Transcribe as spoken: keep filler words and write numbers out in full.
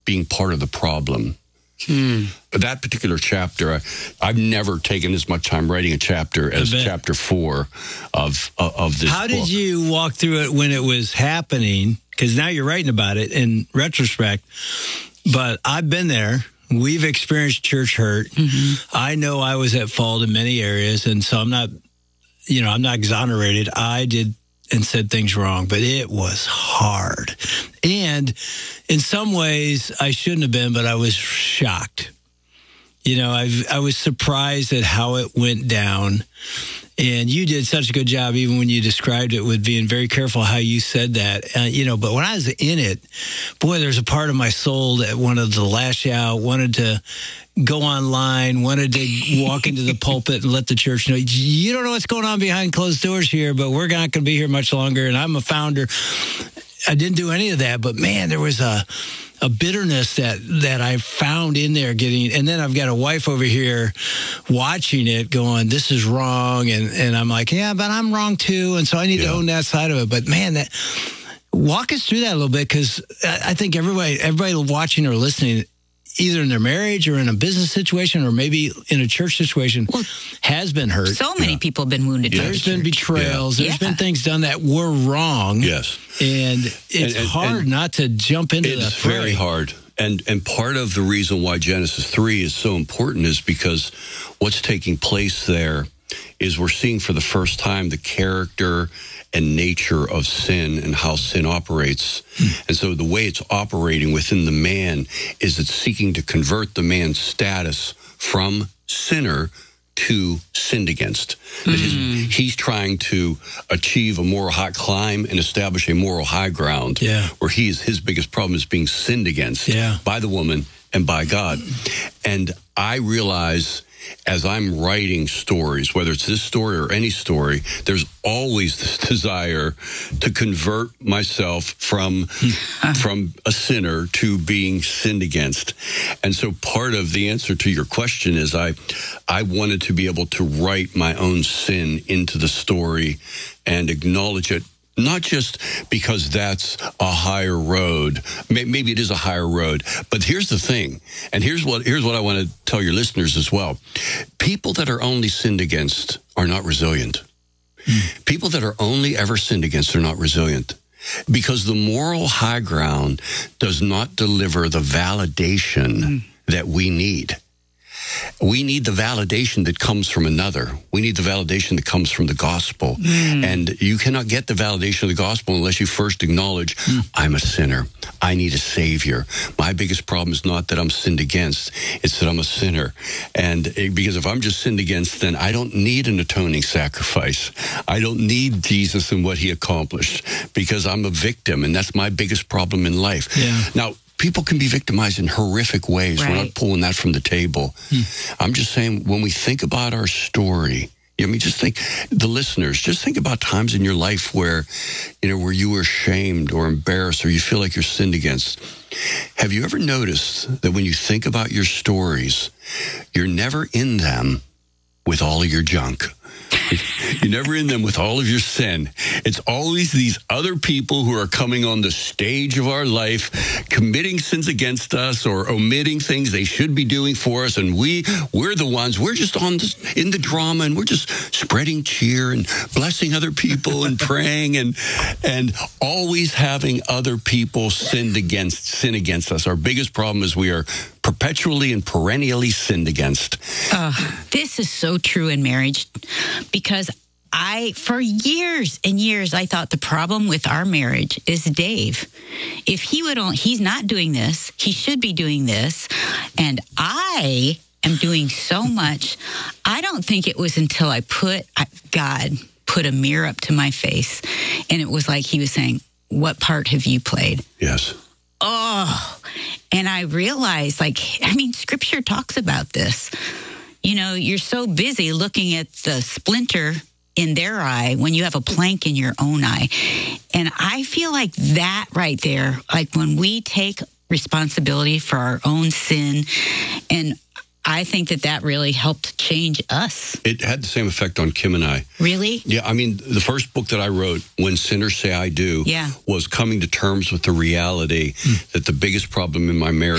being part of the problem. Hmm. That particular chapter, I, I've never taken as much time writing a chapter as chapter four of uh, of this How book. did you walk through it when it was happening? Because now you're writing about it in retrospect. But I've been there. We've experienced church hurt. Mm-hmm. I know I was at fault in many areas, and so I'm not, you know, I'm not exonerated. I did and said things wrong, but it was hard. And in some ways, I shouldn't have been, but I was shocked. You know, I've, I was surprised at how it went down. And you did such a good job, even when you described it, with being very careful how you said that. Uh, you know, but when I was in it, boy, there's a part of my soul that wanted to lash out, wanted to go online, wanted to walk into the pulpit and let the church know, you don't know what's going on behind closed doors here, but we're not going to be here much longer. And I'm a founder. I didn't do any of that, but man, there was a a bitterness that, that I found in there getting, and then I've got a wife over here watching it going, this is wrong. And, and I'm like, yeah, but I'm wrong too. And so I need yeah. to own that side of it. But man, that walk us through that a little bit. Cause I think everybody, everybody watching or listening, either in their marriage or in a business situation or maybe in a church situation, well, has been hurt. So many yeah. people have been wounded. Yes. There's been betrayals. Yeah. There's yeah. been things done that were wrong. Yes. And it's and, and, hard and not to jump into it's the fray. very hard. And and part of the reason why Genesis three is so important is because what's taking place there is we're seeing for the first time the character and nature of sin and how sin operates. Hmm. And so the way it's operating within the man is it's seeking to convert the man's status from sinner to sinned against. That his, Mm. he's trying to achieve a moral high climb and establish a moral high ground Yeah. where he is, his biggest problem is being sinned against Yeah. by the woman and by God. And I realize as I'm writing stories, whether it's this story or any story, there's always this desire to convert myself from from a sinner to being sinned against. And so part of the answer to your question is I I wanted to be able to write my own sin into the story and acknowledge it. Not just because that's a higher road. Maybe it is a higher road. But here's the thing, and here's what here's what I want to tell your listeners as well. People that are only sinned against are not resilient. Mm. People that are only ever sinned against are not resilient. Because the moral high ground does not deliver the validation mm. that we need. We need the validation that comes from another. We need the validation that comes from the gospel. Mm. And you cannot get the validation of the gospel unless you first acknowledge, mm. I'm a sinner. I need a savior. My biggest problem is not that I'm sinned against. It's that I'm a sinner. And it, because if I'm just sinned against, then I don't need an atoning sacrifice. I don't need Jesus and what he accomplished because I'm a victim. And that's my biggest problem in life. Yeah. Now, people can be victimized in horrific ways. Right. We're not pulling that from the table. Hmm. I'm just saying, when we think about our story, I mean, just think, the listeners, just think about times in your life where, you know, where you were shamed or embarrassed or you feel like you're sinned against. Have you ever noticed that when you think about your stories, you're never in them with all of your junk? You're never in them with all of your sin. It's always these other people who are coming on the stage of our life, committing sins against us or omitting things they should be doing for us. And we, we're the ones, we're just on this, in the drama, and we're just spreading cheer and blessing other people and praying and and always having other people sinned against, sin against us. Our biggest problem is we are perpetually and perennially sinned against. Uh, this is so true in marriage because I, for years and years, I thought the problem with our marriage is Dave. If he would only, he's not doing this, he should be doing this. And I am doing so much. I don't think it was until I put, God put a mirror up to my face. And it was like he was saying, what part have you played? Yes. Oh, and I realized, like, I mean, Scripture talks about this. You know, you're so busy looking at the splinter in their eye when you have a plank in your own eye. And I feel like that right there, like when we take responsibility for our own sin, and I think that that really helped change us. It had the same effect on Kim and I. Really? Yeah, I mean, the first book that I wrote, When Sinners Say I Do, yeah. was coming to terms with the reality mm. that the biggest problem in my marriage